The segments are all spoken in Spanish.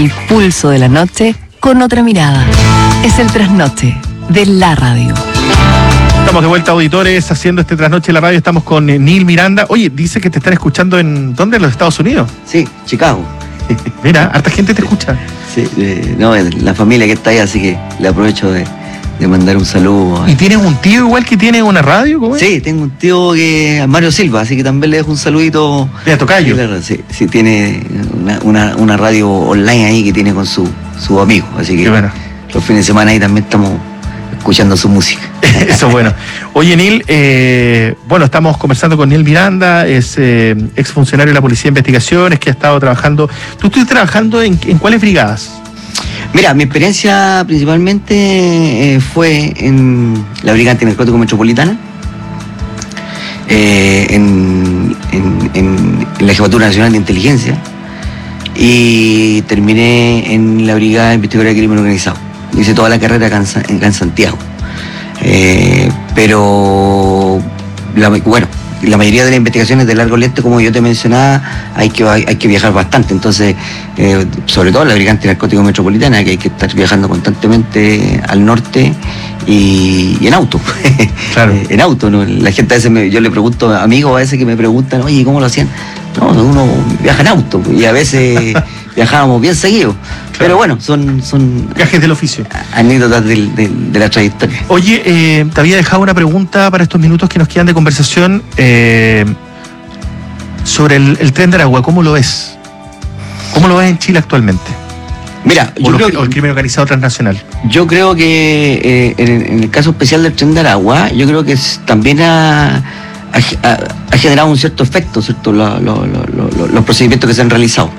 El pulso de la noche con otra mirada. Es el trasnoche de la radio. Estamos de vuelta, auditores, haciendo este trasnoche de la radio. Estamos con Neil Miranda. Oye, dice que te están escuchando en ¿dónde? ¿En los Estados Unidos? Sí, Chicago. Mira, harta gente te escucha. Sí, no, la familia que está ahí, así que le aprovecho de mandar un saludo. ¿Y tienes un tío igual que tiene una radio? ¿Cómo es? Sí, tengo un tío que Mario Silva, así que también le dejo un saludito. De tocayo. Sí, tiene una radio online ahí que tiene con su amigo, así que bueno. Los fines de semana ahí también estamos escuchando su música. Eso es bueno. Oye, Neil, bueno, estamos conversando con Neil Miranda, es exfuncionario de la Policía de Investigaciones, que ha estado trabajando. ¿Tú estás trabajando en cuáles brigadas? Mira, mi experiencia principalmente fue en la Brigada Antinarcótico Metropolitana, en la Jefatura Nacional de Inteligencia, y terminé en la Brigada Investigadora de Crimen Organizado. Hice toda la carrera acá en Santiago. Pero la mayoría de las investigaciones de largo aliento, como yo te mencionaba, hay que viajar bastante. Entonces, sobre todo la Brigada Antinarcótico Metropolitana, que hay que estar viajando constantemente al norte y en auto. Claro. En auto, ¿no? La gente a veces yo le pregunto, amigos a veces que me preguntan, oye, ¿cómo lo hacían? No, uno viaja en auto y a veces viajábamos bien seguido. Claro. Pero bueno, son viajes del oficio, anécdotas de la trayectoria. Oye, te había dejado una pregunta para estos minutos que nos quedan de conversación sobre el Tren de Aragua. ¿Cómo lo ves? ¿Cómo lo ves en Chile actualmente? Mira, o el crimen organizado transnacional. Yo creo que en el caso especial del Tren de Aragua, yo creo que también ha generado un cierto efecto, ¿cierto? Los procedimientos que se han realizado.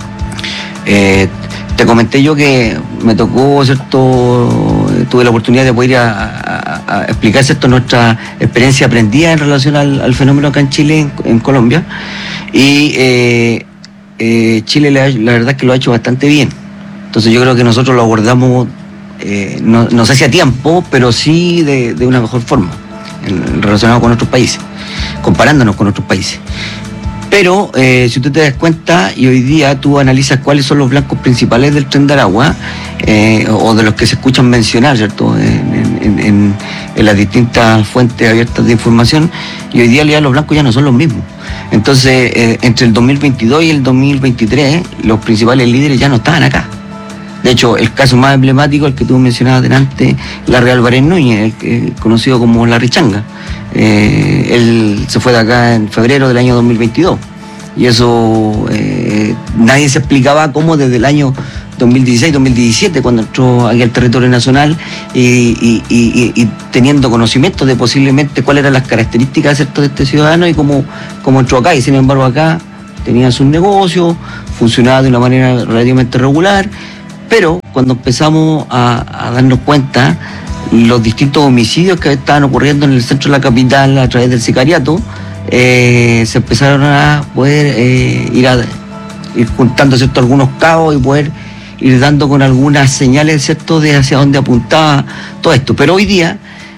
Te comenté yo que me tocó, ¿cierto? Tuve la oportunidad de poder ir a explicar, ¿cierto?, nuestra experiencia aprendida en relación al fenómeno acá en Chile, en Colombia. Y Chile la verdad es que lo ha hecho bastante bien. Entonces yo creo que nosotros lo abordamos, no sé si a tiempo, pero sí de una mejor forma, relacionado con otros países, comparándonos con otros países. Pero si tú te das cuenta y hoy día tú analizas cuáles son los blancos principales del Tren de Aragua, o de los que se escuchan mencionar, ¿cierto?, en las distintas fuentes abiertas de información, y hoy día ya los blancos ya no son los mismos. Entonces, entre el 2022 y el 2023, los principales líderes ya no estaban acá. De hecho, el caso más emblemático, el que tú mencionabas delante, Larry Álvarez Núñez, conocido como Larry Changa. Él se fue de acá en febrero del año 2022. Y eso nadie se explicaba cómo desde el año 2016-2017, cuando entró aquí al territorio nacional y teniendo conocimiento de posiblemente cuáles eran las características, ¿cierto?, de este ciudadano y cómo entró acá. Y sin embargo acá tenía sus negocios, funcionaba de una manera relativamente regular. Pero cuando empezamos a darnos cuenta los distintos homicidios que estaban ocurriendo en el centro de la capital a través del sicariato, se empezaron a poder ir juntando, ¿cierto?, algunos cabos y poder ir dando con algunas señales, ¿cierto?, de hacia dónde apuntaba todo esto. Pero hoy día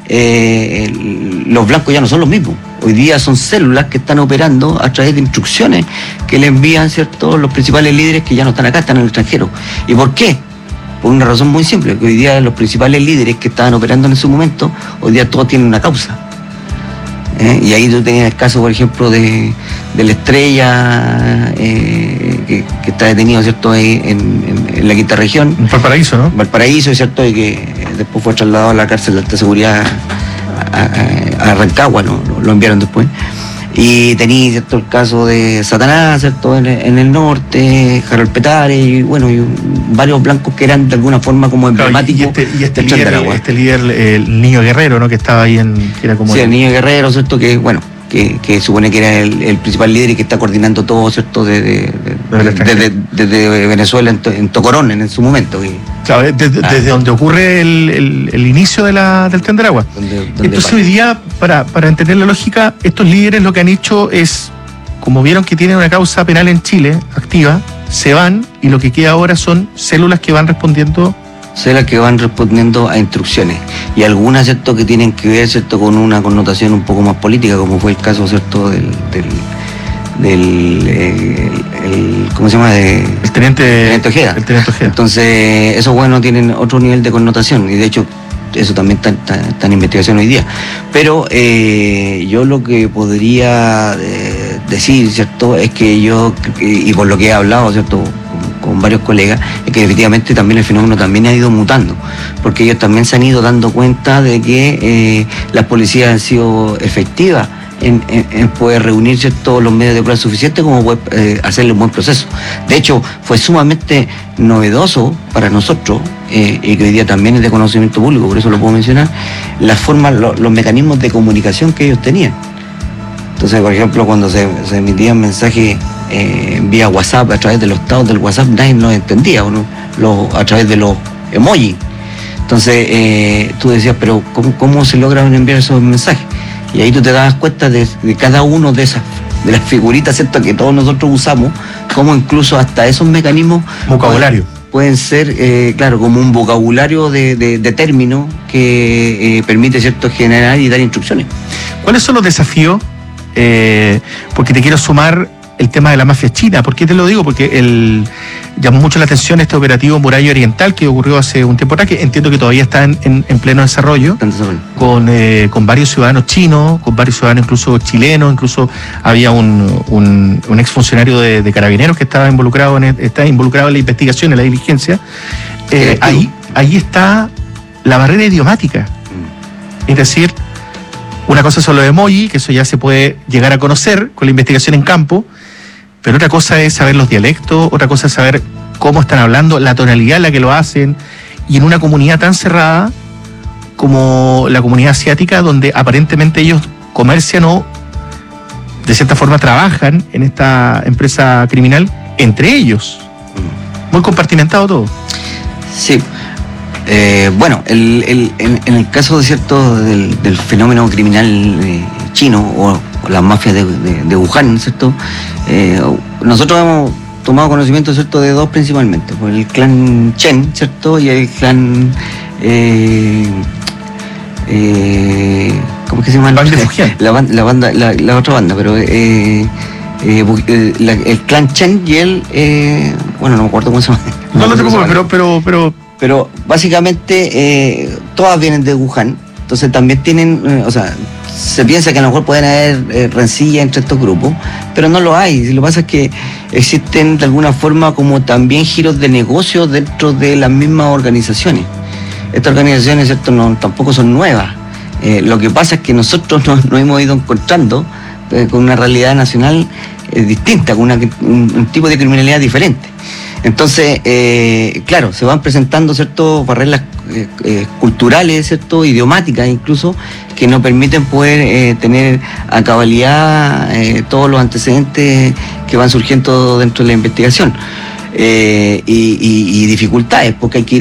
los blancos ya no son los mismos. Hoy día son células que están operando a través de instrucciones que le envían, ¿cierto?, los principales líderes que ya no están acá, están en el extranjero. ¿Y por qué? Por una razón muy simple, que hoy día los principales líderes que estaban operando en ese momento, hoy día todos tienen una causa. Y ahí tú tenías el caso, por ejemplo, de la Estrella, que está detenido, ¿cierto?, ahí en la quinta región. En Valparaíso, ¿no? Valparaíso, ¿cierto?, y que después fue trasladado a la cárcel de alta seguridad a Rancagua, ¿no? Lo enviaron después. Y tenía, ¿cierto?, el caso de Satanás, ¿cierto?, en el norte, Harold Petare, y bueno, y varios blancos que eran de alguna forma como emblemáticos. Claro, y este líder, el Niño Guerrero, ¿no?, que estaba ahí que era como... Sí, el Niño Guerrero, ¿cierto?, que bueno, que supone que era el principal líder y que está coordinando todo, ¿cierto?, desde Venezuela en Tocorón en su momento. Claro, desde donde ocurre el inicio del Tren de Aragua. Entonces hoy día, para entender la lógica, estos líderes lo que han hecho es, como vieron que tienen una causa penal en Chile activa, se van y lo que queda ahora son células que van respondiendo a instrucciones, y algunas, ¿cierto?, que tienen que ver, ¿cierto?, con una connotación un poco más política, como fue el caso, ¿cierto?, el ¿cómo se llama? El teniente Ojeda. Entonces, esos bueno tienen otro nivel de connotación, y de hecho eso también está en investigación hoy día. Pero yo lo que podría decir, ¿cierto?, es que yo, y por lo que he hablado, ¿cierto?, con varios colegas, es que definitivamente también el fenómeno también ha ido mutando, porque ellos también se han ido dando cuenta de que las policías han sido efectivas en poder reunir, ¿cierto?, los medios de prueba suficientes como poder hacerle un buen proceso. De hecho, fue sumamente novedoso para nosotros, y que hoy día también es de conocimiento público, por eso lo puedo mencionar, las formas, los mecanismos de comunicación que ellos tenían. Entonces, por ejemplo, cuando se emitían mensajes vía WhatsApp, a través de los estados del WhatsApp, nadie los entendía, ¿no? A través de los emojis. Entonces, tú decías, pero ¿cómo se logran enviar esos mensajes? Y ahí tú te das cuenta de cada uno de las figuritas, ¿cierto?, que todos nosotros usamos, como incluso hasta esos mecanismos... Vocabulario. Pueden ser, claro, como un vocabulario de términos que permite, ¿cierto?, generar y dar instrucciones. ¿Cuáles son los desafíos? Porque te quiero sumar el tema de la mafia china. ¿Por qué te lo digo? Porque llamó mucho la atención este operativo Muralla Oriental que ocurrió hace un tiempo atrás, que entiendo que todavía está en pleno desarrollo, con varios ciudadanos chinos, con varios ciudadanos incluso chilenos, incluso había un exfuncionario de Carabineros que está involucrado en la investigación, en la diligencia. Ahí está la barrera idiomática. Es decir, una cosa son los emojis, que eso ya se puede llegar a conocer con la investigación en campo, pero otra cosa es saber los dialectos, otra cosa es saber cómo están hablando, la tonalidad en la que lo hacen, y en una comunidad tan cerrada como la comunidad asiática, donde aparentemente ellos comercian o de cierta forma trabajan en esta empresa criminal entre ellos. Muy compartimentado todo. Sí. Bueno, en el caso de cierto del fenómeno criminal chino o las mafias de Wuhan, ¿cierto? Nosotros hemos tomado conocimiento, ¿cierto?, de dos principalmente, por el clan Chen, ¿cierto?, y el clan ¿cómo es que se llama? La otra banda, pero el clan Chen y bueno, no me acuerdo cómo se llama. No te preocupes, pero básicamente todas vienen de Wuhan, entonces también tienen, se piensa que a lo mejor pueden haber rencillas entre estos grupos, pero no lo hay. Lo que pasa es que existen de alguna forma como también giros de negocio dentro de las mismas organizaciones. Estas organizaciones, ¿cierto?, tampoco son nuevas. Lo que pasa es que nosotros nos hemos ido encontrando con una realidad nacional distinta, con un tipo de criminalidad diferente. Entonces, claro, se van presentando, ¿cierto?, barreras culturales, ¿cierto?, idiomáticas incluso, que no permiten poder tener a cabalidad todos los antecedentes que van surgiendo dentro de la investigación. Y dificultades, porque hay que ir